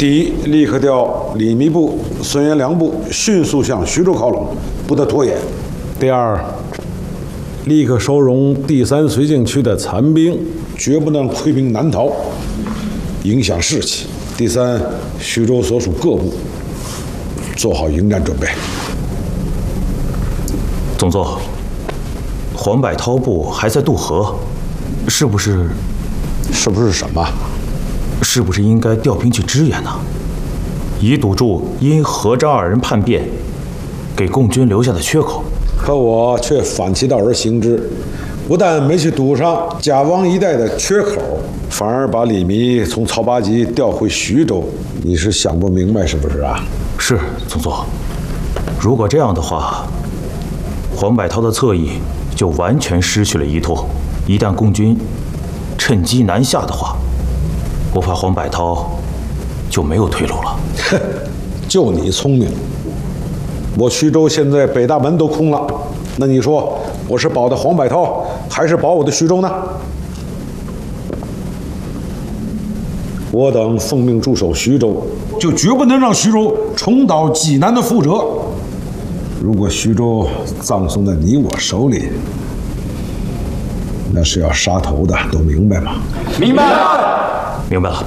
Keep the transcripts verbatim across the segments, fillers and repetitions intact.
第一，立刻调李弥部、孙元良部迅速向徐州靠拢，不得拖延。第二，立刻收容第三绥靖区的残兵，绝不能溃兵南逃，影响士气。第三，徐州所属各部做好迎战准备。 总座，黄百韬部还在渡河，是不是？ 是不是什么？ 是不是应该调兵去支援呢？以堵住因何张二人叛变给共军留下的缺口。 可我却反其道而行之，不但没去堵上贾汪一带的缺口，反而把李弥从曹八集调回徐州。你是想不明白是不是啊？ 是，总座。如果这样的话，黄百韬的侧翼就完全失去了依托。一旦共军趁机南下的话，我怕黄百韬就没有退路了。 哼，就你聪明。我徐州现在北大门都空了，那你说我是保的黄百韬，还是保我的徐州呢？我等奉命驻守徐州，就绝不能让徐州重蹈济南的覆辙。如果徐州葬送在你我手里，那是要杀头的，都明白吗？ 明白了， 明白了。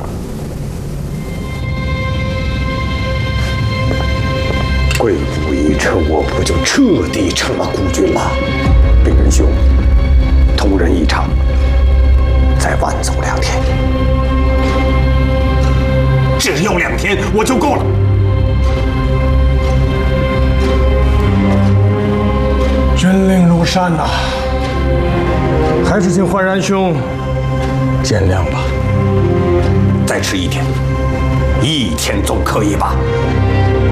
贵府一撤，我部就彻底成了孤军了。病人兄，同仁一场，再晚走两天。只要两天，我就够了。 军令如山呐，还是请焕然兄见谅吧。 再迟一天，一天总可以吧？